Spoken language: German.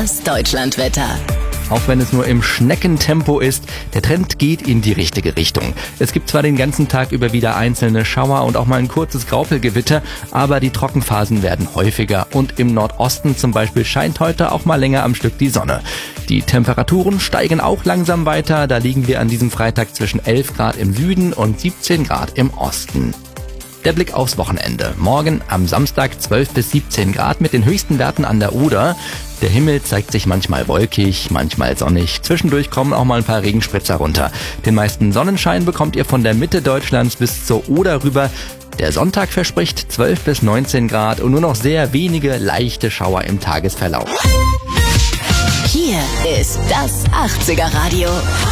Das Deutschlandwetter. Auch wenn es nur im Schneckentempo ist, der Trend geht in die richtige Richtung. Es gibt zwar den ganzen Tag über wieder einzelne Schauer und auch mal ein kurzes Graupelgewitter, aber die Trockenphasen werden häufiger und im Nordosten zum Beispiel scheint heute auch mal länger am Stück die Sonne. Die Temperaturen steigen auch langsam weiter, da liegen wir an diesem Freitag zwischen 11 Grad im Süden und 17 Grad im Osten. Der Blick aufs Wochenende. Morgen am Samstag 12 bis 17 Grad mit den höchsten Werten an der Oder. Der Himmel zeigt sich manchmal wolkig, manchmal sonnig. Zwischendurch kommen auch mal ein paar Regenspritzer runter. Den meisten Sonnenschein bekommt ihr von der Mitte Deutschlands bis zur Oder rüber. Der Sonntag verspricht 12 bis 19 Grad und nur noch sehr wenige leichte Schauer im Tagesverlauf. Hier ist das 80er Radio.